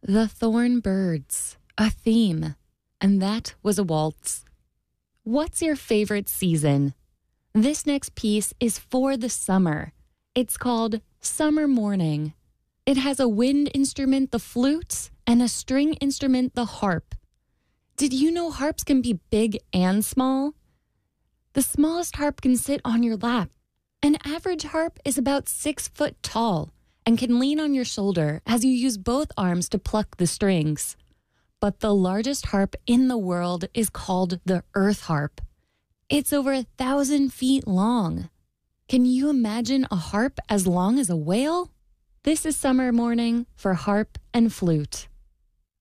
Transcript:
The Thorn Birds, a theme, and that was a waltz. What's your favorite season? This next piece is for the summer. It's called Summer Morning. It has a wind instrument, the flute, and a string instrument, the harp. Did you know harps can be big and small? The smallest harp can sit on your lap. An average harp is about 6 foot tall and can lean on your shoulder as you use both arms to pluck the strings. But the largest harp in the world is called the earth harp. It's over 1,000 feet long. Can you imagine a harp as long as a whale? This is Summer Morning for harp and flute.